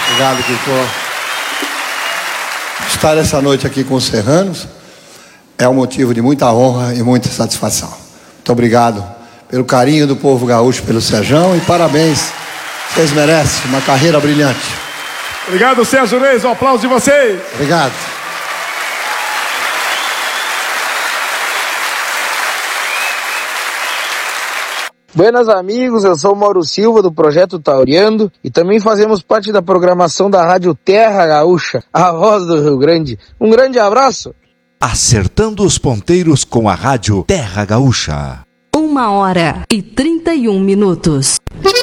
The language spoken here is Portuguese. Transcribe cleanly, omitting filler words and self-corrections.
Obrigado, Kiko. Estar essa noite aqui com os serranos é um motivo de muita honra e muita satisfação. Muito obrigado pelo carinho do povo gaúcho pelo Serjão e parabéns. Vocês merecem uma carreira brilhante. Obrigado, Sérgio Reis. Um aplauso de vocês. Obrigado. Buenas amigos, eu sou o Mauro Silva do Projeto Tauriando e também fazemos parte da programação da Rádio Terra Gaúcha, a voz do Rio Grande. Um grande abraço! Acertando os ponteiros com a Rádio Terra Gaúcha. 1h31.